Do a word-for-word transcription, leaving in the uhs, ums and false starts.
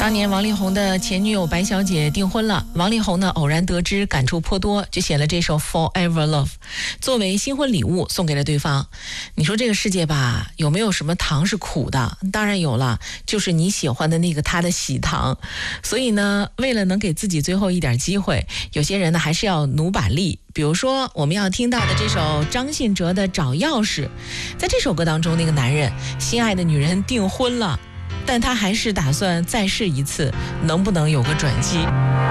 当年王力宏的前女友白小姐订婚了，王力宏呢偶然得知，感触颇多，就写了这首 Forever Love 作为新婚礼物送给了对方。你说这个世界吧，有没有什么糖是苦的？当然有了，就是你喜欢的那个他的喜糖。所以呢，为了能给自己最后一点机会，有些人呢还是要努把力。比如说我们要听到的这首张信哲的找钥匙，在这首歌当中，那个男人心爱的女人订婚了，但他还是打算再试一次，能不能有个转机。